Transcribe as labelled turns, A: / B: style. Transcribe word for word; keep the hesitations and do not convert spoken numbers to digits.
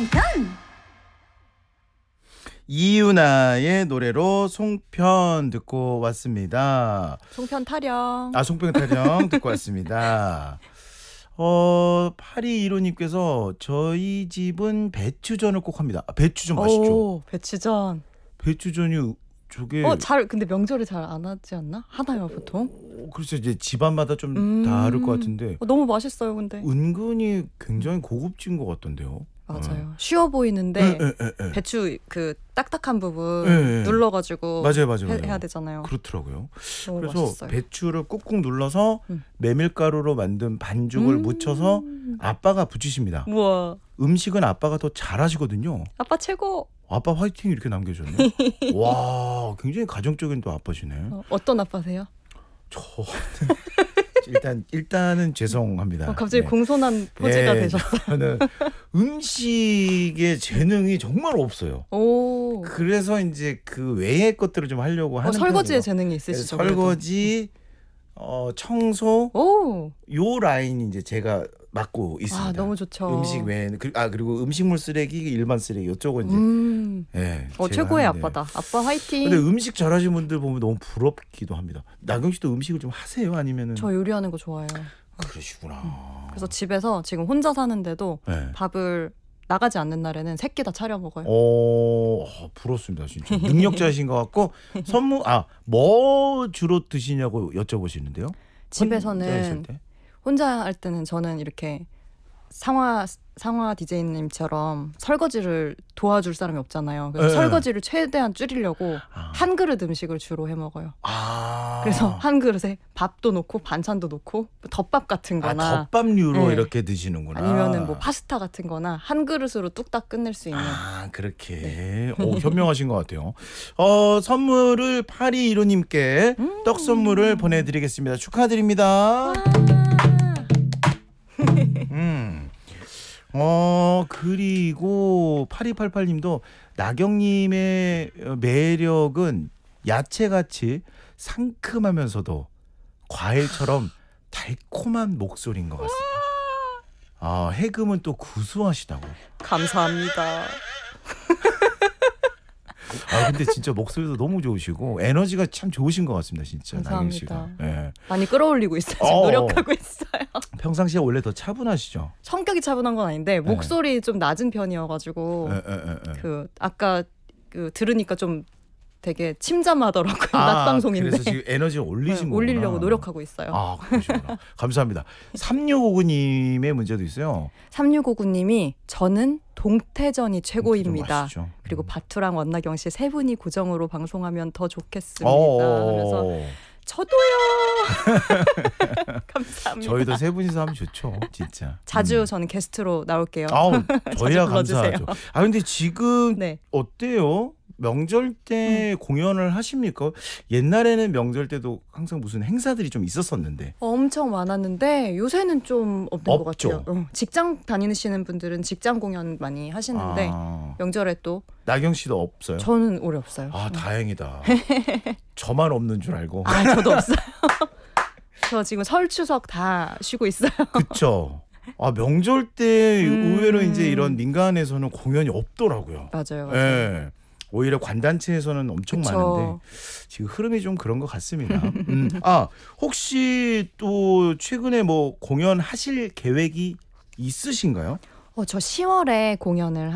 A: 송편.
B: 이유나의 노래로 송편 듣고 왔습니다.
C: 송편 타령.
B: 아, 송편 타령 듣고 왔습니다. 어, 팔이일오님께서 저희 집은 배추전을 꼭 합니다. 아, 배추전 맛있죠?
C: 오, 배추전.
B: 배추전이 저게
C: 어, 잘 근데 명절에 잘 안 하지 않나? 하나요, 보통?
B: 어, 글쎄 이제 집안마다 좀
C: 음.
B: 다를 것 같은데
C: 어, 너무 맛있어요, 근데.
B: 은근히 굉장히 고급진 것 같던데요.
C: 맞아요. 쉬워 보이는데
B: 에, 에, 에, 에.
C: 배추 그 딱딱한 부분
B: 네, 네.
C: 눌러가지고
B: 맞아요, 맞아요,
C: 해,
B: 맞아요.
C: 해야 되잖아요.
B: 그렇더라고요.
C: 너무
B: 그래서
C: 맛있어요.
B: 배추를 꾹꾹 눌러서
C: 음.
B: 메밀가루로 만든 반죽을
C: 음.
B: 묻혀서 아빠가 부치십니다.
C: 우와,
B: 음식은 아빠가 더 잘하시거든요.
C: 아빠 최고.
B: 아빠 화이팅 이렇게 남겨줬네. 와, 굉장히 가정적인 또 아빠시네.
C: 어, 어떤 아빠세요?
B: 저 일단 일단은 죄송합니다.
C: 어, 갑자기
B: 네.
C: 공손한 포즈가
B: 예,
C: 되셨어요.
B: 저는 음식에 재능이 정말 없어요.
C: 오,
B: 그래서 이제 그 외의 것들을 좀 하려고 하는
C: 어, 설거지에
B: 편이에요.
C: 재능이
B: 네,
C: 있으시죠?
B: 설거지, 어, 청소,
C: 그래도. 오,
B: 요 라인이 이제 제가 맡고 있습니다.
C: 아 너무 좋죠.
B: 음식 외에는 그, 아 그리고 음식물 쓰레기, 일반 쓰레기 이쪽은 이제
C: 음,
B: 예,
C: 어
B: 제가
C: 최고의
B: 하는데.
C: 아빠다. 아빠 화이팅.
B: 근데 음식 잘하시는 분들 보면 너무 부럽기도 합니다. 나경 씨도 음식을 좀 하세요? 아니면은
C: 저 요리하는 거 좋아해요.
B: 그러시구나.
C: 그래서 집에서 지금 혼자 사는데도
B: 네.
C: 밥을 나가지 않는 날에는 세 끼 다 차려 먹어요.
B: 어, 어, 부럽습니다, 진짜. 능력자이신 것 같고 선물 아, 뭐 주로 드시냐고 여쭤보시는데요? 혼자 있을
C: 집에서는
B: 때?
C: 혼자 할 때는 저는 이렇게 상화 상화 디제이님처럼 설거지를 도와줄 사람이 없잖아요. 그래서
B: 네.
C: 설거지를 최대한 줄이려고
B: 아.
C: 한 그릇 음식을 주로 해 먹어요.
B: 아.
C: 그래서 한 그릇에 밥도 넣고 반찬도 넣고 덮밥 같은
B: 아,
C: 거나
B: 덮밥류로
C: 네.
B: 이렇게 드시는구나.
C: 아니면은 뭐 파스타 같은 거나 한 그릇으로 뚝딱 끝낼 수 있는.
B: 아, 그렇게.
C: 네.
B: 오, 현명하신 것 같아요. 어, 선물을 팔이일오님께
C: 음.
B: 떡 선물을 보내드리겠습니다. 축하드립니다. 음. 어, 그리고 팔이팔팔님도 나경님의 매력은 야채같이 상큼하면서도 과일처럼 달콤한 목소리인 것 같습니다. 아, 해금은 또 구수하시다고.
C: 감사합니다.
B: 아, 근데 진짜 목소리도 너무 좋으시고 에너지가 참 좋으신 것 같습니다, 진짜. 나경 씨가.
C: 감사합니다.
B: 예.
C: 많이 끌어올리고 있어요. 지금
B: 어.
C: 노력하고 있어요.
B: 평상시에 원래 더 차분하시죠?
C: 성격이 차분한 건 아닌데 목소리 좀 낮은 편이어가지고
B: 예, 예, 예, 예.
C: 그 아까 그 들으니까 좀 되게 침잠하더라고요.
B: 아,
C: 낮 방송인데
B: 그래서 지금 에너지 올리신
C: 네,
B: 거구나.
C: 올리려고 노력하고 있어요.
B: 아, 그러시구나. 감사합니다. 삼육오구님의 문제도 있어요.
C: 삼육오구님이 저는 동태전이 최고입니다.
B: 좀 아시죠?
C: 그리고
B: 음.
C: 바투랑 원나경 씨 세 분이 고정으로 방송하면 더 좋겠습니다.
B: 어어어어.
C: 그래서 저도요. 감사합니다.
B: 저희도 세 분이서 하면 좋죠, 진짜.
C: 자주
B: 음.
C: 저는 게스트로 나올게요.
B: 아우, 저희야
C: 불러주세요.
B: 감사하죠. 아, 근데 지금
C: 네.
B: 어때요? 명절 때
C: 음.
B: 공연을 하십니까? 옛날에는 명절 때도 항상 무슨 행사들이 좀 있었었는데.
C: 엄청 많았는데 요새는 좀 없는
B: 없죠.
C: 것 같아요. 어, 직장 다니시는 분들은 직장 공연 많이 하시는데
B: 아,
C: 명절에 또
B: 나경 씨도 없어요?
C: 저는 오래 없어요.
B: 아, 다행이다. 저만 없는 줄 알고.
C: 아, 저도 없어요. 저 지금 설 추석 다 쉬고 있어요.
B: 그쵸. 아, 명절 때
C: 음.
B: 의외로 이제 이런 민간에서는 공연이 없더라고요.
C: 맞아요. 맞아요.
B: 예. 오히려 관단체에서는 엄청
C: 그쵸.
B: 많은데 지금 흐름이 좀 그런 것 같습니다. 음. 아, 혹시 또 최근에 뭐 공연 하실 계획이 있으신가요?
C: 어, 저 시월에 공연을